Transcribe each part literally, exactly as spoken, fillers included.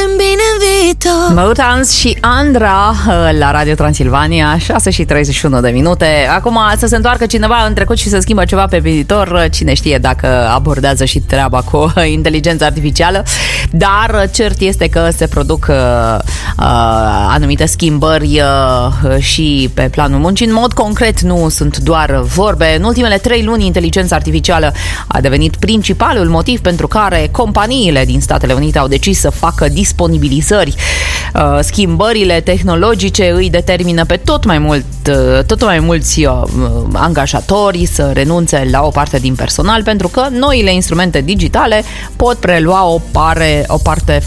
Motans și Andra la Radio Transilvania, șase și treizeci și unu de minute. Acum să se întoarcă cineva în trecut și să schimbă ceva pe viitor, cine știe dacă abordează și treaba cu inteligența artificială. Dar cert este că se produc uh, anumite schimbări uh, și pe planul muncii. În mod concret, nu sunt doar vorbe. În ultimele trei luni, inteligența artificială a devenit principalul motiv pentru care companiile din Statele Unite au decis să facă disponibilizări. Schimbările tehnologice îi determină pe tot mai mult, tot mai mulți angajatori să renunțe la o parte din personal, pentru că noile instrumente digitale pot prelua o, pare, o parte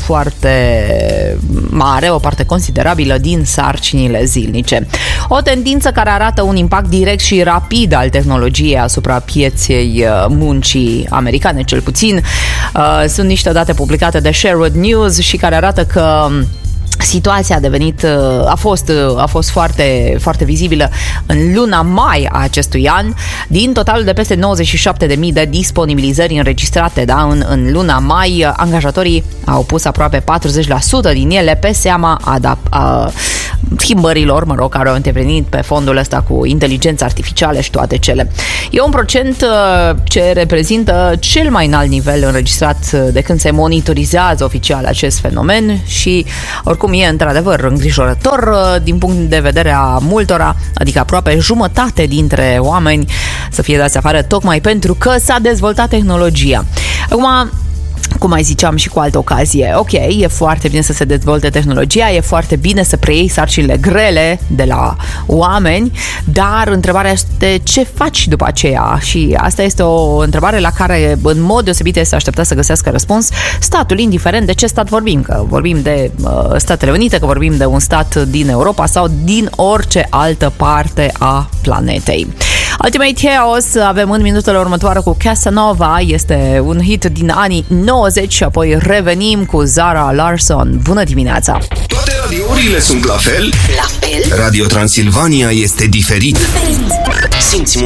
foarte mare, o parte considerabilă din sarcinile zilnice. O tendință care arată un impact direct și rapid al tehnologiei asupra pieței muncii americane, cel puțin. Sunt niște date publicate de Sherwood News și care arată că situația a devenit, a fost, a fost foarte, foarte vizibilă în luna mai a acestui an. Din totalul de peste nouăzeci și șapte de mii de disponibilizări înregistrate, da, în, în luna mai, angajatorii au pus aproape patruzeci la sută din ele pe seama adap- a schimbărilor, mă rog, care au intervenit pe fondul ăsta cu inteligența artificială și toate cele. E un procent ce reprezintă cel mai înalt nivel înregistrat de când se monitorizează oficial acest fenomen și oricum e într-adevăr îngrijorător din punct de vedere a multora, adică aproape jumătate dintre oameni să fie dați afară tocmai pentru că s-a dezvoltat tehnologia. Acum, cum mai ziceam și cu altă ocazie, ok, e foarte bine să se dezvolte tehnologia, e foarte bine să preiei sarcinile grele de la oameni, dar întrebarea este ce faci după aceea? Și asta este o întrebare la care în mod deosebit este așteptat să găsească răspuns statul, indiferent de ce stat vorbim, că vorbim de uh, Statele Unite, că vorbim de un stat din Europa sau din orice altă parte a planetei. Ultimate Chaos avem în minutele următoare cu Casanova, este un hit din anii nouăzeci și apoi revenim cu Zara Larsson. Bună dimineața! Toate radiourile sunt la fel? La fel? Radio Transilvania este diferit. Diferit. Simți